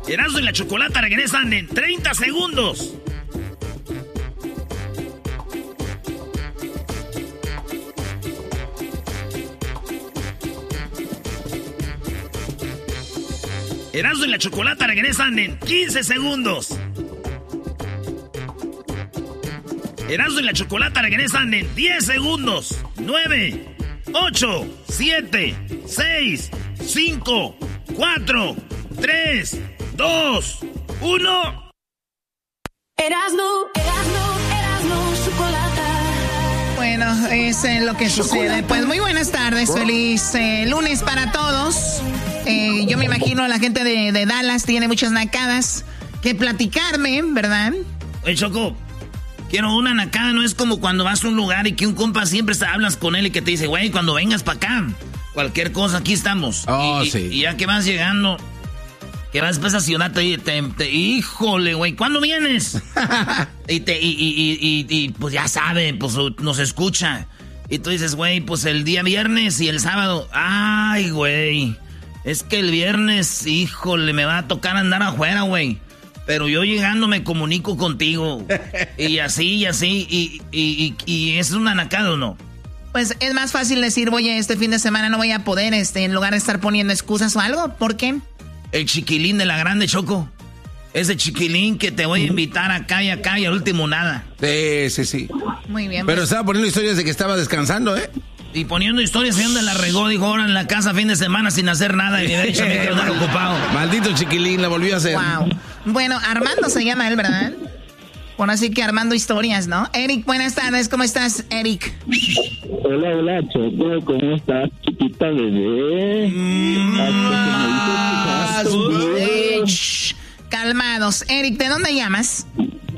Erasmo y la Chocolata regresan en 30 segundos. Erasmo y la Chocolata regresan en 15 segundos. Erasmo y la Chocolata regresan en 10 segundos. 9, 8, 7, 6, 5, 4, 3, 2, 1. Erasmo, Chocolata. Bueno, es lo que sucede. Pues muy buenas tardes, feliz lunes para todos. Yo me imagino la gente de Dallas tiene muchas nacadas que platicarme, ¿verdad? Oye, Choco, quiero una nacada, no es como cuando vas a un lugar y que un compa siempre hablas con él y que te dice, güey, cuando vengas para acá, cualquier cosa, aquí estamos. Sí. Y ya que vas llegando, que vas a esa ciudad, híjole, güey, ¿cuándo vienes? y pues ya sabe, pues nos escucha. Y tú dices, güey, pues el día viernes y el sábado, ay, güey, es que el viernes, híjole, me va a tocar andar afuera, güey. Pero yo llegando me comunico contigo. Y así, y es una nacada, ¿o no? Pues es más fácil decir, oye, este fin de semana no voy a poder, en lugar de estar poniendo excusas o algo. ¿Por qué? El chiquilín de la grande, Choco. Ese chiquilín que te voy a invitar acá y al último nada. Sí. Muy bien. Pero pues, estaba poniendo historias de que estaba descansando, ¿eh? Y poniendo historias de dónde la regó, dijo, ahora en la casa fin de semana sin hacer nada. Y me quiero andar ocupado. Maldito chiquilín, la volvió a hacer. Wow. Bueno, Armando se llama él, ¿verdad? Bueno, así que Armando historias, ¿no? Eric, buenas tardes, ¿cómo estás, Eric? Hola, Choco, ¿cómo estás, chiquita bebé? Calmados. Eric, ¿de dónde llamas?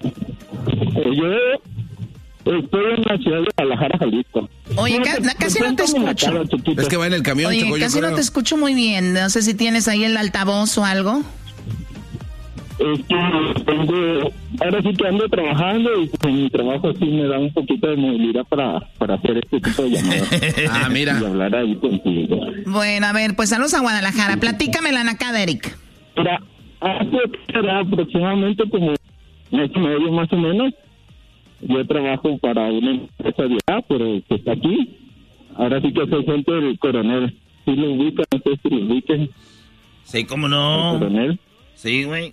Yo estoy en la ciudad de Guadalajara, Jalisco. Oye, casi no te escucho. Es que va en el camión, Oye, Choco, casi no te escucho muy bien. No sé si tienes ahí el altavoz o algo. Es que ahora sí que ando trabajando y pues, en mi trabajo sí me da un poquito de movilidad para hacer este tipo de llamadas. Mira. Y hablar ahí contigo. Bueno, a ver, pues saludos a Guadalajara. Platícame la nacada, Eric. Mira, hace aproximadamente como mes y medio más o menos, yo trabajo para una empresa de allá, pero que está aquí. Ahora sí que soy gente del Coronel. ¿Sí lo ubican? No sé si lo ubiquen. Sí, ¿cómo no? ¿El Coronel? Sí, güey.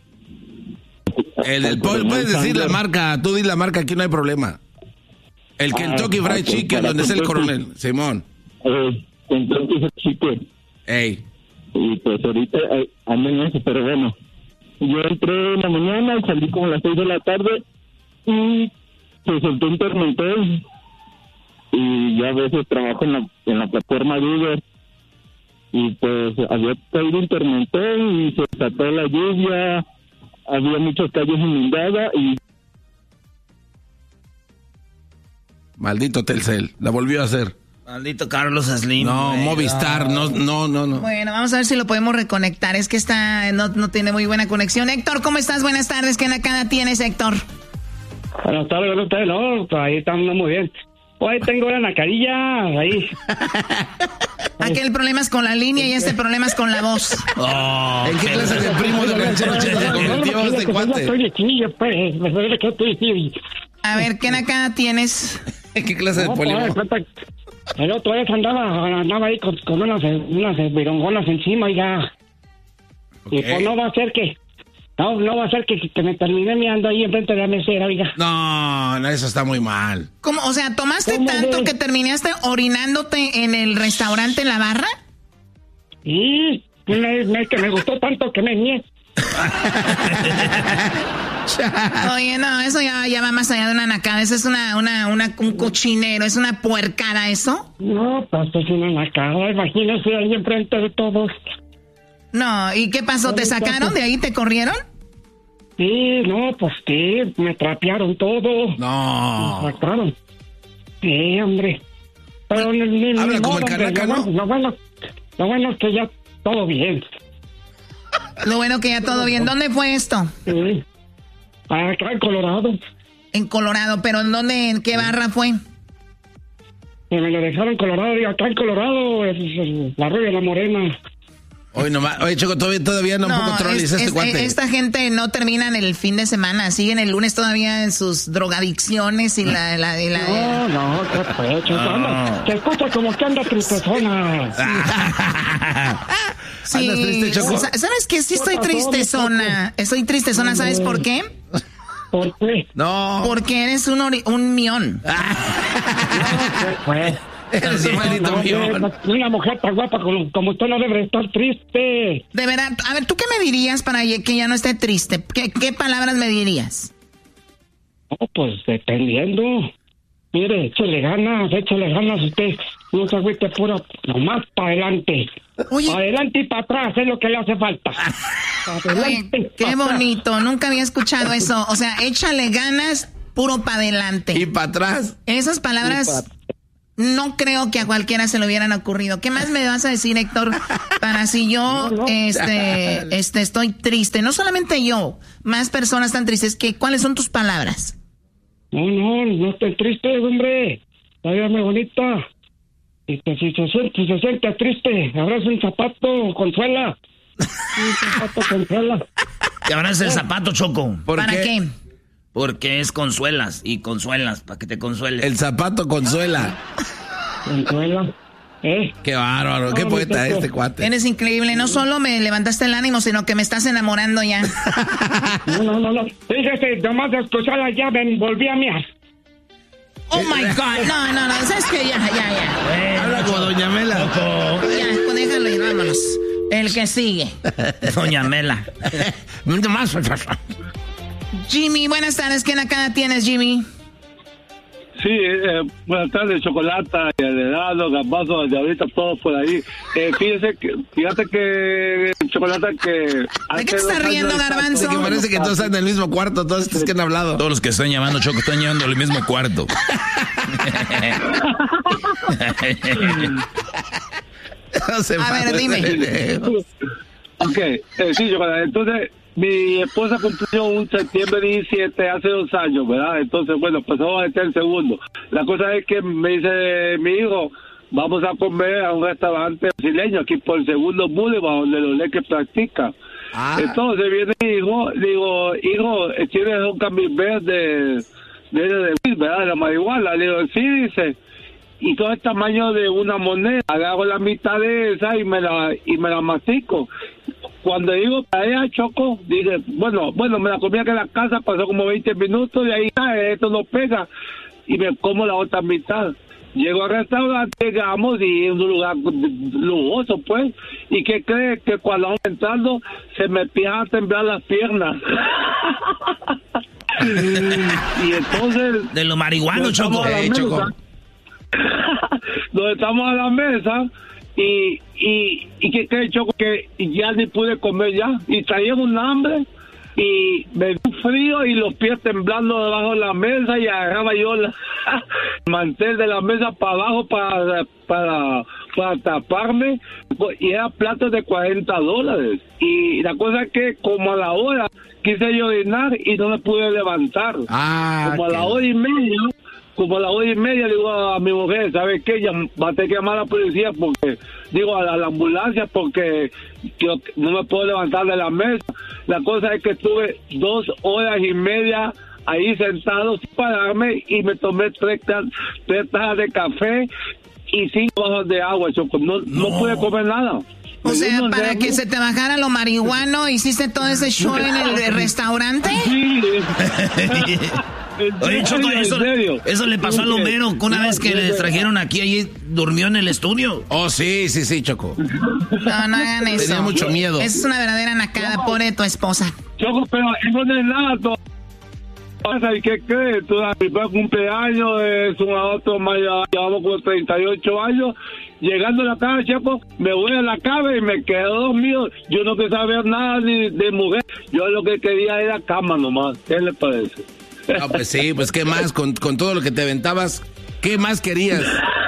Puedes decir la marca, tú di la marca, aquí no hay problema. El Kentucky Fried Chicken, donde es el Coronel, Simón. Entonces el chicken. Ey. Y pues ahorita ando en eso, pero bueno. Yo entré en la mañana y salí como a las 6 de la tarde y se soltó un tormentón. Y yo a veces trabajo en la plataforma de Uber. Y pues había caído un tormentón y se desató la lluvia. Había muchas calles inundadas y... Maldito Telcel, la volvió a hacer. Maldito Carlos Slim. No, güey. Movistar, no. Bueno, vamos a ver si lo podemos reconectar. Es que no tiene muy buena conexión. Héctor, ¿cómo estás? Buenas tardes. ¿Qué nacada tienes, Héctor? Buenas tardes, no, pues ahí estamos muy bien. Hoy tengo una nacadilla ahí. Aquel problema es con la línea y este problema es con la voz. Oh, ¿en qué clase de primo de ranchero se convirtió este cuate? A ver, ¿qué nacada tienes? ¿En qué clase de polimo? El otro vez andaba ahí con unas virongonas encima y ya. Okay. Y pues no va a ser que me termine meando ahí enfrente de la mesera, oiga. No, eso está muy mal. ¿Cómo? O sea, ¿tomaste tanto que terminaste orinándote en el restaurante, en la barra? Sí, que me gustó tanto que me mié. Oye, no, eso ya va más allá de una nacada. Eso es un cochinero, es una puercada, ¿eso? No, pues es una nacada, imagínese ahí enfrente de todos. No, ¿y qué pasó? ¿Te sacaron de ahí? ¿Te corrieron? Sí, no, pues sí, me trapearon todo. No. Me sacaron. Sí, hombre. Pero habla como el Canaca, ¿no? Lo bueno es que ya todo bien. Lo bueno que ya todo bien. ¿Dónde fue esto? Sí. Acá en Colorado. En Colorado, pero ¿en dónde? ¿En qué barra fue? Me lo dejaron en Colorado, y acá en Colorado es la Rubia, la Morena. Hoy nomás. Oye, Choco, todavía no controles cuate. Esta gente no terminan el fin de semana, siguen el lunes todavía en sus drogadicciones y la... No, ¿qué fue, Choco? Te escucha como que anda tristezona. Sí. ¿Andas triste, Choco? ¿Sabes qué? Sí estoy tristezona. Estoy tristezona, ¿sabes por qué? ¿Por qué? No. Porque eres un mión. ¿Qué fue? Eres un maldito mión. Una mujer tan guapa como usted no debe estar triste. De verdad, a ver, ¿tú qué me dirías para que ya no esté triste? ¿Qué palabras me dirías? No, pues dependiendo. Mire, échale ganas usted. No se agüite puro, nomás para adelante. Oye. Para adelante y para atrás es lo que le hace falta. Oye, qué bonito, nunca había escuchado eso. O sea, échale ganas, puro para adelante. Y para atrás. Esas palabras no creo que a cualquiera se le hubieran ocurrido. ¿Qué más me vas a decir, Héctor? Para si yo estoy triste. No solamente yo, más personas están tristes. ¿Cuáles son tus palabras? No estoy triste, hombre. Todavía muy bonita. Y que si se siente triste, abraza un zapato, consuela. Un zapato, consuela. Te abraza el zapato, Choco. ¿Para qué? Porque es consuelas y consuelas, para que te consueles. El zapato consuela. Consuela. Qué bárbaro, qué poeta este cuate. Eres increíble, no solo me levantaste el ánimo, sino que me estás enamorando ya. No. Fíjese, nomás de escuchar la llave, volví a miar. Oh my God, no, ¿sabes qué? Ya. Habla como Doña Mela. Ya, pues déjalo y vámonos. El que sigue. Doña Mela. Jimmy, buenas tardes, ¿qué nacada tienes, Jimmy? Sí, buenas tardes, Chocolata, el helado, Gambazo, de ahorita todos por ahí. Fíjate que, Chocolata, que... ¿De qué te estás riendo, Garbanzo? Que parece que todos están en el mismo cuarto, todos estos que han hablado. Todos los que están llamando, Choco, están llevando al mismo cuarto. A ver, dime. Ok, sí, Chocolata, entonces... Mi esposa cumplió un septiembre 17 hace 2 años, ¿verdad? Entonces, bueno, pasó a el segundo. La cosa es que me dice mi hijo, vamos a comer a un restaurante brasileño aquí por el segundo Boulevard, donde los leques practican. Entonces viene mi hijo, digo, hijo, ¿tienes un camembert de ¿verdad? De la marihuana. Le digo, sí, dice. Y todo el tamaño de una moneda. Agarro la mitad de esa y me la mastico. Cuando digo para allá, Choco, dije, bueno, me la comí aquí en la casa, pasó como 20 minutos y ahí esto no pega. Y me como la otra mitad. Llego al restaurante, llegamos y en un lugar lujoso, pues. ¿Y qué crees? Que cuando vamos entrando, se me empiezan a temblar las piernas. Y entonces... De lo marihuano, Choco. Choco. Donde estamos a la mesa... Y que Choco, que ya ni pude comer ya, y traía un hambre, y me dio frío y los pies temblando debajo de la mesa, y agarraba yo el mantel de la mesa para abajo para taparme, y era platos de $40. Y la cosa es que como a la hora quise yo orinar y no me pude levantar. Como a la hora y media, digo a mi mujer, ¿sabes qué? Va a tener que llamar a la policía porque, digo, a la ambulancia porque no me puedo levantar de la mesa. La cosa es que estuve 2 horas y media ahí sentado sin pararme y me tomé 3 tazas de café y 5 vasos de agua, Choco. No pude comer nada. O sea, para que se te bajara lo marihuano, ¿hiciste todo ese show en el restaurante? Sí. Oye, Choco, eso le pasó al Homero una vez que le trajeron aquí, allí durmió en el estudio. Oh, sí, Choco. No hagan eso. Tenía mucho miedo. Es una verdadera nacada, pobre tu esposa. Choco, pero eso no es nada, ¿y qué crees? Mi primer cumpleaños es un adulto mayor, llevamos como 38 años. Llegando a la casa, Choco, me voy a la cama y me quedo dormido. Yo no quería saber nada ni de mujer. Yo lo que quería era cama nomás. ¿Qué le parece? No, pues sí, pues qué más, con todo lo que te aventabas, ¿qué más querías?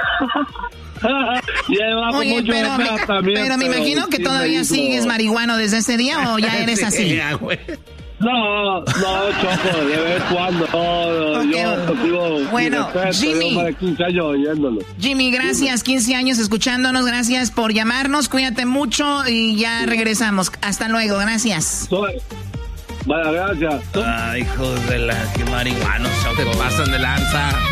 Oye, pero me imagino que todavía sigues marihuano desde ese día o ya eres así. No, Choco, de vez en cuando. Okay. Yo contigo. Bueno, Jimmy. Yo más de 15 años oyéndolo. Jimmy, gracias, 15 años escuchándonos, gracias por llamarnos, cuídate mucho y ya regresamos. Hasta luego, gracias. Vaya, gracias. Ay, hijos de la que marihuanos, Choco. Te pasan de lanza.